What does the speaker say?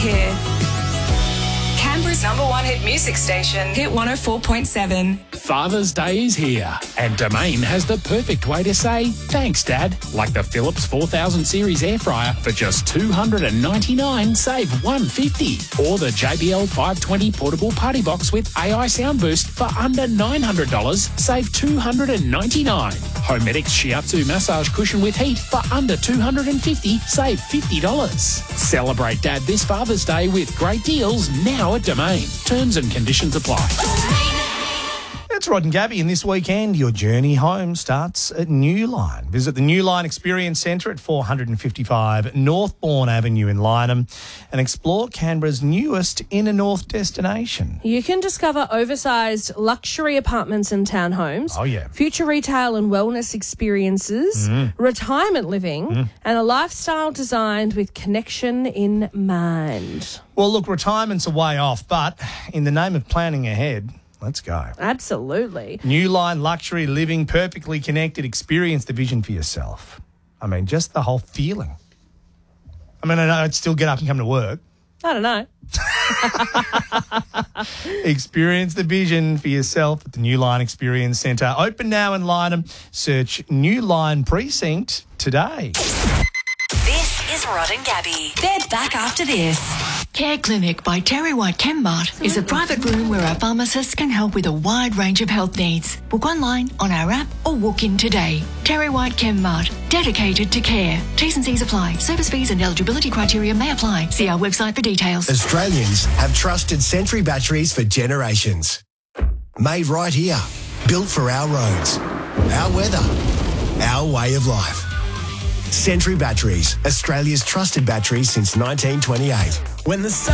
here. Canberra's #1 hit music station, Hit 104.7. Father's Day is here, and Domain has the perfect way to say thanks, Dad. Like the Philips 4000 series air fryer for just $299, save $150. Or the JBL 520 portable party box with AI sound boost for under $900, save $299. Homedics Shiatsu massage cushion with heat for under $250, save $50. Celebrate Dad this Father's Day with great deals now at Domain. Terms and conditions apply. It's Rod and Gabby, and this weekend your journey home starts at New Line. Visit the New Line Experience Centre at 455 Northbourne Avenue in Lyneham and explore Canberra's newest inner north destination. You can discover oversized luxury apartments and townhomes, future retail and wellness experiences, retirement living, and a lifestyle designed with connection in mind. Well, look, retirement's a way off, but in the name of planning ahead, let's go. Absolutely. New Line Luxury Living, perfectly connected. Experience the vision for yourself. I mean, just the whole feeling. I mean, I know I'd still get up and come to work. I don't know. Experience the vision for yourself at the New Line Experience Centre. Open now in Lyneham. Search New Line Precinct today. This is Rod and Gabby. They're back after this. Care Clinic by Terry White Chemmart is a private room where our pharmacists can help with a wide range of health needs. Book online, on our app, or walk in today. Terry White Chemmart, dedicated to care. T's and C's apply. Service fees and eligibility criteria may apply. See our website for details. Australians have trusted Sentry batteries for generations. Made right here. Built for our roads, our weather, our way of life. Sentry Batteries, Australia's trusted batteries since 1928. When the sun